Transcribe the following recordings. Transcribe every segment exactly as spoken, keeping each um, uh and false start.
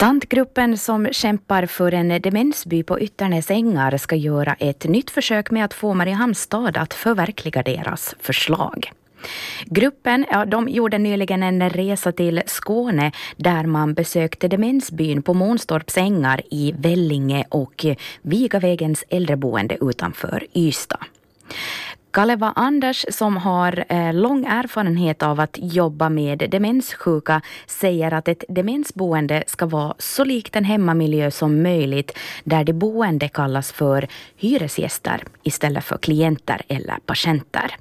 Tantgruppen som kämpar för en demensby på Ytternäs ängar ska göra ett nytt försök med att få Mariehamns stad att förverkliga deras förslag. Gruppen ja, de gjorde nyligen en resa till Skåne där man besökte demensbyn på Månstorps ängar i Vellinge och Vigavägens äldreboende utanför Ystad. Kaleva Anders, som har eh, lång erfarenhet av att jobba med demenssjuka, säger att ett demensboende ska vara så likt en hemmamiljö som möjligt, där de boende kallas för hyresgäster istället för klienter eller patienter.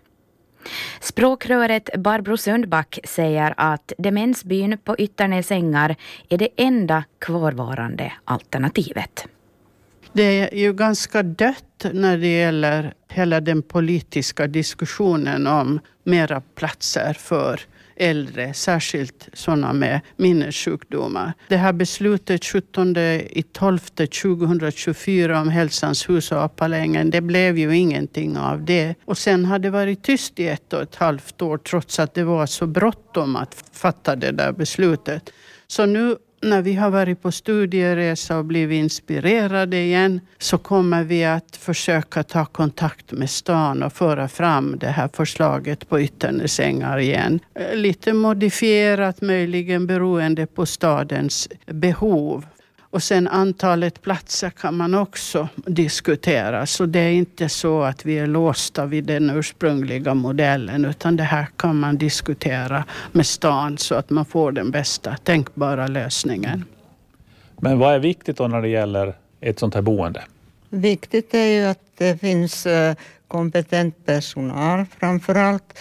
Språkröret Barbro Sundback säger att demensbyn på Ytternäs ängar är det enda kvarvarande alternativet. Det är ju ganska dött när det gäller hela den politiska diskussionen om mera platser för äldre, särskilt sådana med minnessjukdomar. Det här beslutet sjuttonde tolfte tjugohundratjugofyra om Hälsans hus och Apalängen, det blev ju ingenting av det. Och sen har det varit tyst i ett och ett halvt år trots att det var så bråttom att fatta det där beslutet. Så nu när vi har varit på studieresa och blivit inspirerade igen så kommer vi att försöka ta kontakt med stan och föra fram det här förslaget på Ytternäs ängar igen. Lite modifierat möjligen beroende på stadens behov. Och sen antalet platser kan man också diskutera. Så det är inte så att vi är låsta vid den ursprungliga modellen, utan det här kan man diskutera med stan så att man får den bästa tänkbara lösningen. Men vad är viktigt då när det gäller ett sånt här boende? Viktigt är ju att det finns kompetent personal framförallt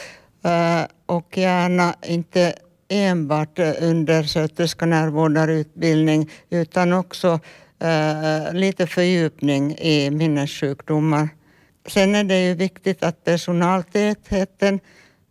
och gärna inte enbart undersköterska närvårdarutbildning utan också eh, lite fördjupning i minnessjukdomar. Sen är det ju viktigt att personaltätheten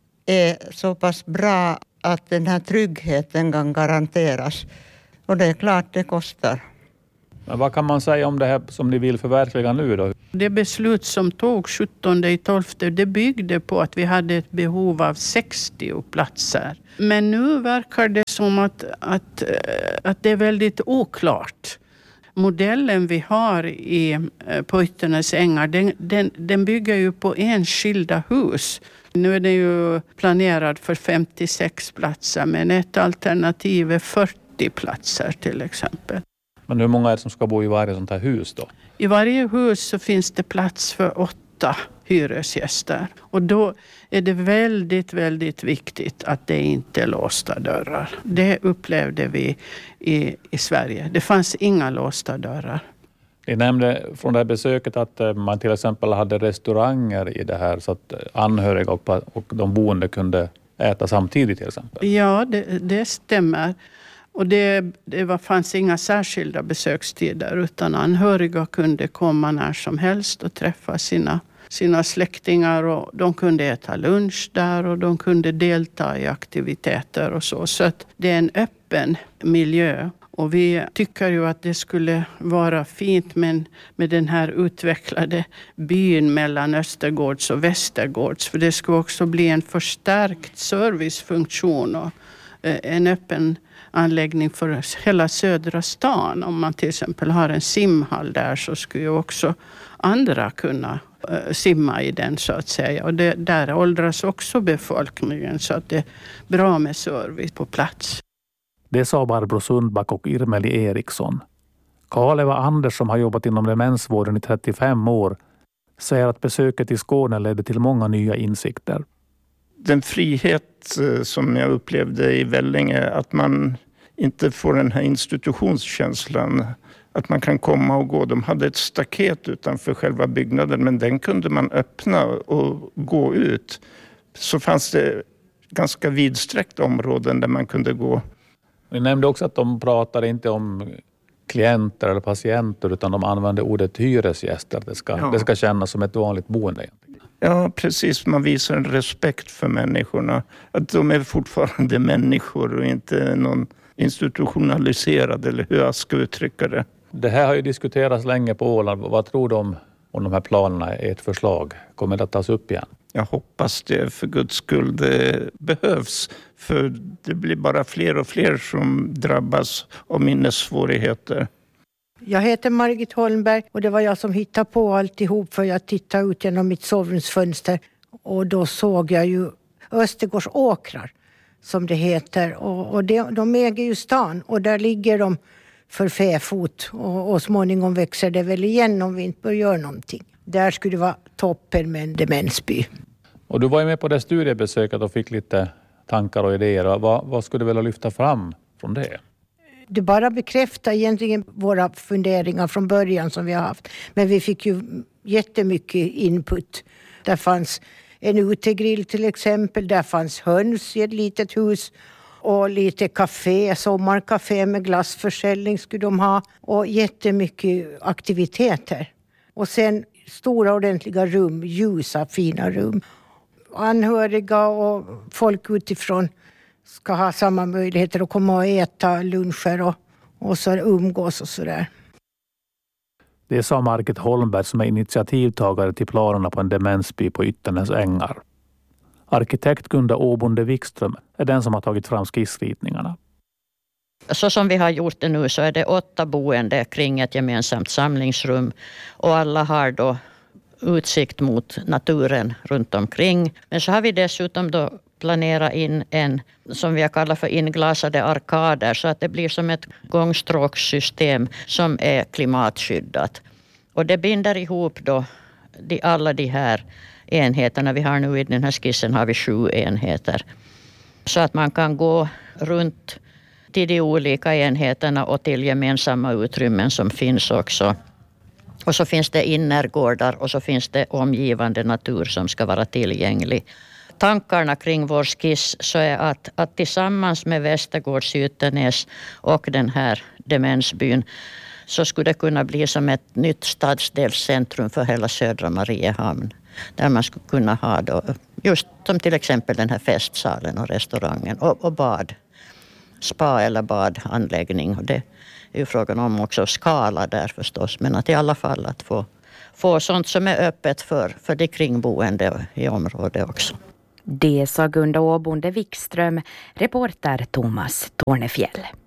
är så pass bra att den här tryggheten kan garanteras. Och det är klart det kostar. Men vad kan man säga om det här som ni vill förverkliga nu då? Det beslut som tog sjuttonde tolfte det byggde på att vi hade ett behov av sextio platser. Men nu verkar det som att, att, att det är väldigt oklart. Modellen vi har i, på Ytternäs ängar den, den, den bygger ju på enskilda hus. Nu är det ju planerad för femtiosex platser men ett alternativ är fyrtio platser till exempel. Men hur många är det som ska bo i varje sånt här hus då? I varje hus så finns det plats för åtta hyresgäster. Och då är det väldigt, väldigt viktigt att det inte är låsta dörrar. Det upplevde vi i, i Sverige. Det fanns inga låsta dörrar. Ni nämnde från det här besöket att man till exempel hade restauranger i det här så att anhöriga och de boende kunde äta samtidigt till exempel. Ja, det, det stämmer. Och det, det var, fanns inga särskilda besökstider utan anhöriga kunde komma när som helst och träffa sina, sina släktingar. Och de kunde äta lunch där och de kunde delta i aktiviteter och så. Så att det är en öppen miljö. Och vi tycker ju att det skulle vara fint med, med den här utvecklade byn mellan Östergårds och Västergårds. För det skulle också bli en förstärkt servicefunktion och en öppen anläggning för hela södra stan. Om man till exempel har en simhall där så skulle ju också andra kunna uh, simma i den så att säga. Och det, där åldras också befolkningen så att det är bra med service på plats. Det sa Barbro Sundback och Irmeli Eriksson. Kaleva Anders som har jobbat inom demensvården i trettiofem år säger att besöket i Skåne ledde till många nya insikter. Den frihet som jag upplevde i Vellinge, att man inte får den här institutionskänslan, att man kan komma och gå. De hade ett staket utanför själva byggnaden men den kunde man öppna och gå ut. Så fanns det ganska vidsträckta områden där man kunde gå. Vi nämnde också att de pratade inte om klienter eller patienter utan de använde ordet hyresgäster. Det ska, ja. det ska kännas som ett vanligt boende egentligen. Ja, precis. Man visar en respekt för människorna. Att de är fortfarande människor och inte någon institutionaliserad, eller hur jag ska uttrycka det. Det här har ju diskuterats länge på Åland. Vad tror du om, om de här planerna är ett förslag? Kommer det att tas upp igen? Jag hoppas det, för Guds skull, det behövs. För det blir bara fler och fler som drabbas av minnessvårigheter. Jag heter Margit Holmberg och det var jag som hittade på alltihop, för jag tittade ut genom mitt sovrumsfönster och då såg jag ju Östergårds åkrar, som det heter. Och, och det, de äger ju stan och där ligger de för fäfot och, och småningom växer det väl igen om vi inte bör göra någonting. Där skulle det vara toppen med en demensby. Och du var ju med på det studiebesöket och fick lite tankar och idéer. Vad, vad skulle du vilja lyfta fram från det? Det bara bekräftar egentligen våra funderingar från början som vi har haft. Men vi fick ju jättemycket input. Där fanns en utegrill till exempel. Där fanns höns i ett litet hus. Och lite café, sommarcafé med glassförsäljning skulle de ha. Och jättemycket aktiviteter. Och sen stora ordentliga rum, ljusa fina rum. Anhöriga och folk utifrån ska ha samma möjligheter att komma och äta luncher och, och så umgås och sådär. Det sa Margit Holmberg som är initiativtagare till planerna på en demensby på Ytternäs ängar. Arkitekt Gunda Åbonde Wikström är den som har tagit fram skissritningarna. Så som vi har gjort det nu så är det åtta boende kring ett gemensamt samlingsrum och alla har då utsikt mot naturen runt omkring. Men så har vi dessutom då planerat in en som vi har kallat för inglasade arkader så att det blir som ett gångstråkssystem som är klimatskyddat. Och det binder ihop då de, alla de här enheterna. Vi har nu i den här skissen har vi sju enheter. Så att man kan gå runt till de olika enheterna och till gemensamma utrymmen som finns också. Och så finns det innergårdar och så finns det omgivande natur som ska vara tillgänglig. Tankarna kring vår skiss så är att, att tillsammans med Västergårds i Ytternäs och den här demensbyn så skulle det kunna bli som ett nytt stadsdelscentrum för hela södra Mariehamn. Där man skulle kunna ha då, just som till exempel den här festsalen och restaurangen och, och bad. Spa eller badanläggning. Och det är ju frågan om också skala där förstås. Men att i alla fall att få, få sånt som är öppet för, för de kringboende i området också. Det sa Gunda Åbonde Wikström, reporter Thomas Tornefjäll.